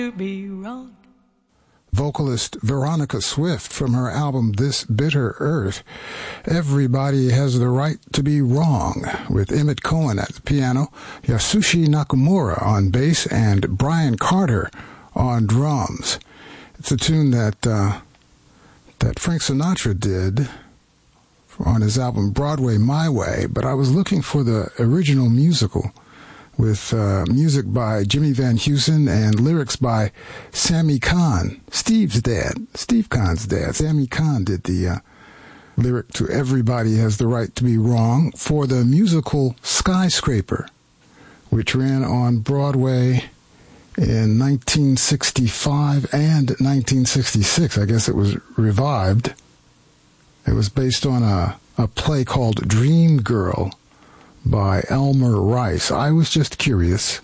to be wrong. Vocalist Veronica Swift from her album This Bitter Earth. Everybody Has the Right to Be Wrong, with Emmett Cohen at the piano, Yasushi Nakamura on bass, and Brian Carter on drums. It's a tune that Frank Sinatra did on his album Broadway My Way, but I was looking for the original musical with music by Jimmy Van Heusen and lyrics by Sammy Cahn, Steve Kahn's dad. Sammy Cahn did the lyric to Everybody Has the Right to Be Wrong for the musical Skyscraper, which ran on Broadway in 1965 and 1966. I guess it was revived. It was based on a play called Dream Girl by Elmer Rice. I was just curious.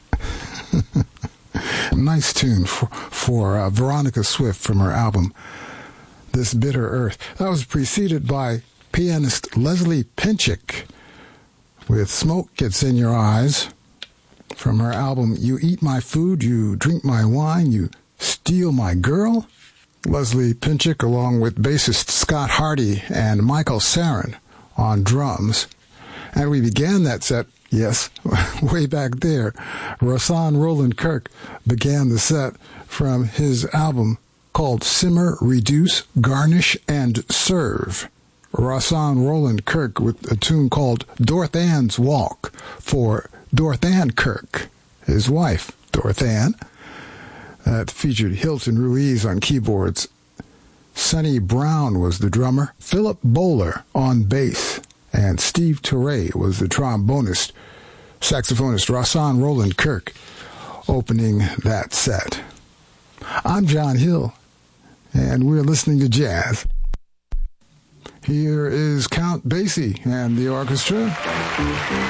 Nice tune for Veronica Swift from her album This Bitter Earth. That was preceded by pianist Leslie Pinchik with Smoke Gets in Your Eyes from her album You Eat My Food, You Drink My Wine, You Steal My Girl. Leslie Pinchik along with bassist Scott Hardy and Michael Sarin on drums. And we began that set, yes, way back there. Rahsaan Roland Kirk began the set from his album called Simmer, Reduce, Garnish, and Serve. Rahsaan Roland Kirk with a tune called Dorothy-Ann's Walk for Dorothy-Ann Kirk, his wife, Dorothy-Ann. That featured Hilton Ruiz on keyboards. Sonny Brown was the drummer. Philip Bowler on bass. And Steve Turre was the trombonist. Saxophonist Rahsaan Roland Kirk opening that set. I'm John Hill, and we're listening to jazz. Here is Count Basie and the orchestra.